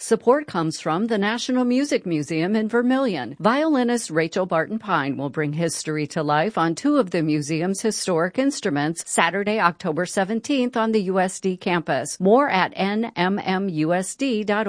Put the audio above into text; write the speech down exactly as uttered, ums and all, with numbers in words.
Support comes from the National Music Museum in Vermillion. Violinist Rachel Barton Pine will bring history to life on two of the museum's historic instruments Saturday, October seventeenth on the U S D campus. More at N M M U S D dot org.